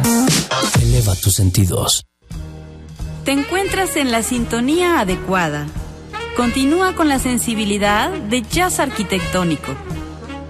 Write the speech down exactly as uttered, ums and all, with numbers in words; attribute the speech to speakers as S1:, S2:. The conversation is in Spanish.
S1: Eleva tus sentidos.
S2: Te encuentras en la sintonía adecuada. Continúa con la sensibilidad de jazz arquitectónico.